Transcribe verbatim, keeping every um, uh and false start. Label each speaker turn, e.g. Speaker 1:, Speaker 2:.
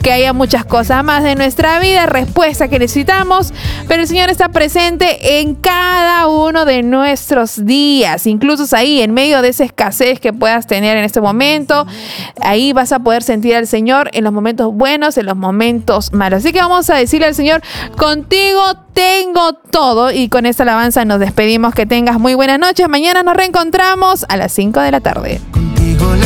Speaker 1: que haya muchas cosas más de nuestra vida, respuesta que necesitamos, pero el Señor está presente en cada uno de nuestros días, incluso ahí en medio de esa escasez que puedas tener en este momento, ahí vas a poder sentir al Señor en los momentos buenos, en los momentos malos. Así que vamos a decirle al Señor: contigo tengo todo. Y con esta alabanza nos despedimos. Que tengas muy buenas noches. Mañana nos reencontramos a las cinco de la tarde.